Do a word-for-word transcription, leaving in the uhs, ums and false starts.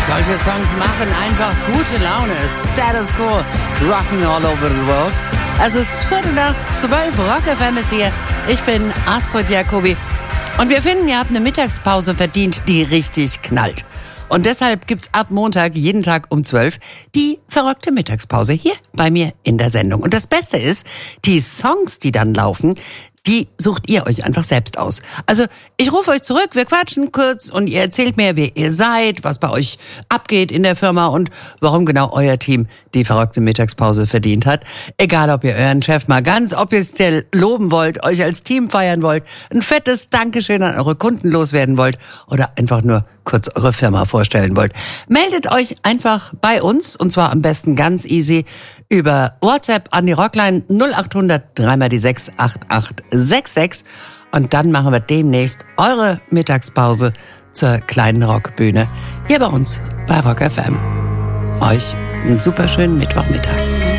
Solche Songs machen einfach gute Laune. Status Quo, rocking all over the world. Also es ist Viertel nach zwölf, Rock F M ist hier. Ich bin Astrid Jacobi. Und wir finden, ihr habt eine Mittagspause verdient, die richtig knallt. Und deshalb gibt's ab Montag jeden Tag um zwölf die verrückte Mittagspause hier bei mir in der Sendung. Und das Beste ist, die Songs, die dann laufen, die sucht ihr euch einfach selbst aus. Also ich rufe euch zurück, wir quatschen kurz und ihr erzählt mir, wer ihr seid, was bei euch abgeht in der Firma und warum genau euer Team die verrückte Mittagspause verdient hat. Egal, ob ihr euren Chef mal ganz offiziell loben wollt, euch als Team feiern wollt, ein fettes Dankeschön an eure Kunden loswerden wollt oder einfach nur kurz eure Firma vorstellen wollt. Meldet euch einfach bei uns und zwar am besten ganz easy über WhatsApp an die Rockline null acht hundert drei mal die sechs acht acht sechs sechs und dann machen wir demnächst eure Mittagspause zur kleinen Rockbühne hier bei uns bei Rock F M. Euch einen super schönen Mittwochmittag.